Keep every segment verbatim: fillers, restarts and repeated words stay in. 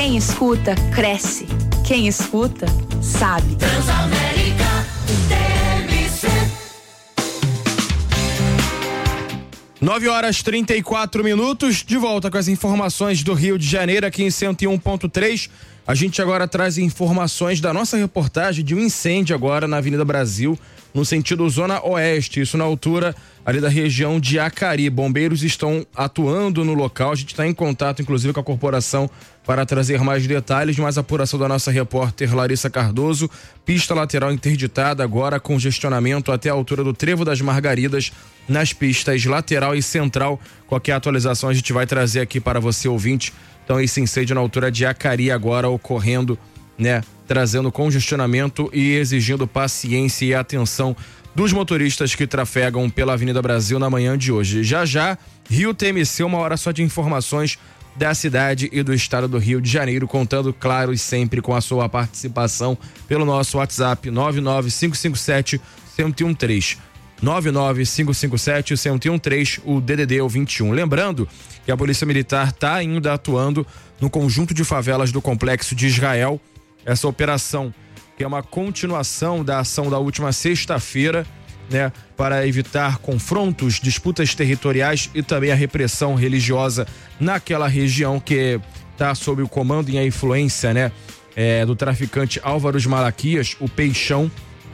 Quem escuta, cresce. Quem escuta, sabe. Transamérica T M C. nove horas e trinta e quatro minutos, de volta com as informações do Rio de Janeiro aqui em cento e um ponto três. A gente agora traz informações da nossa reportagem de um incêndio agora na Avenida Brasil, no sentido Zona Oeste, isso na altura ali da região de Acari. Bombeiros estão atuando no local, a gente está em contato inclusive com a corporação para trazer mais detalhes, mais apuração da nossa repórter Larissa Cardoso. Pista lateral interditada agora, congestionamento até a altura do Trevo das Margaridas nas pistas lateral e central. Qualquer atualização a gente vai trazer aqui para você, ouvinte. Então esse incêndio na altura de Acari agora ocorrendo, né, trazendo congestionamento e exigindo paciência e atenção dos motoristas que trafegam pela Avenida Brasil na manhã de hoje. Já já, Rio T M C, uma hora só de informações da cidade e do estado do Rio de Janeiro, contando, claro, e sempre com a sua participação pelo nosso WhatsApp nove nove cinco cinco sete um zero um três. nove nove cinco cinco sete um zero um três, o D D D é o vinte e um. Lembrando que a Polícia Militar está ainda atuando no conjunto de favelas do Complexo de Israel. Essa operação, que é uma continuação da ação da última sexta-feira, né, para evitar confrontos, disputas territoriais e também a repressão religiosa naquela região que está sob o comando e a influência, né, é, do traficante Álvaro Malaquias, o Peixão.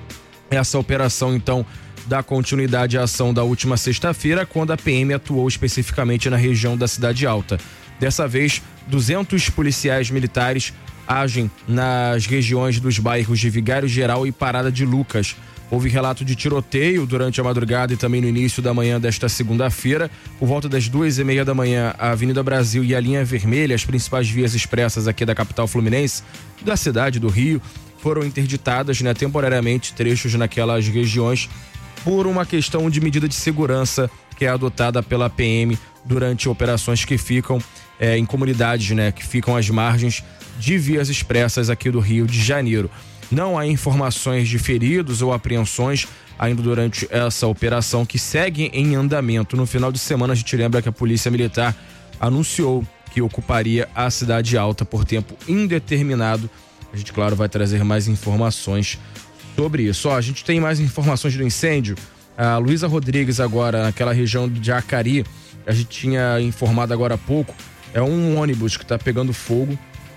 Essa operação, então, dá continuidade à ação da última sexta-feira, quando a P M atuou especificamente na região da Cidade Alta. Dessa vez, duzentos policiais militares agem nas regiões dos bairros de Vigário Geral e Parada de Lucas. Houve relato de tiroteio durante a madrugada e também no início da manhã desta segunda-feira. Por volta das duas e meia da manhã, a Avenida Brasil e a Linha Vermelha, as principais vias expressas aqui da capital fluminense, da cidade do Rio, foram interditadas, né, temporariamente, trechos naquelas regiões, por uma questão de medida de segurança que é adotada pela P M durante operações que ficam é, em comunidades, né, que ficam às margens de vias expressas aqui do Rio de Janeiro. Não há informações de feridos ou apreensões ainda durante essa operação, que segue em andamento. No final de semana, a gente lembra que a Polícia Militar anunciou que ocuparia a Cidade Alta por tempo indeterminado. A gente, claro, vai trazer mais informações sobre isso. Ó, a gente tem mais informações do incêndio. A Luísa Rodrigues agora, naquela região de Acari, a gente tinha informado agora há pouco, é um ônibus que está pegando fogo.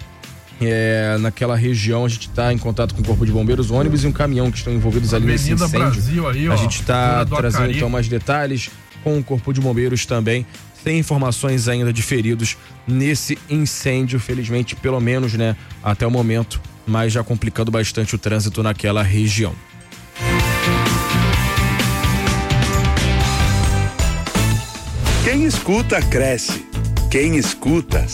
É, naquela região a gente está em contato com o Corpo de Bombeiros, ônibus e um caminhão que estão envolvidos ali nesse incêndio. Brasil, aí, ó, a gente está trazendo Acari. Então mais detalhes com o Corpo de Bombeiros também. Tem informações ainda de feridos nesse incêndio, felizmente, pelo menos, né, até o momento, mas já complicando bastante o trânsito naquela região. Quem escuta, cresce. Quem escuta,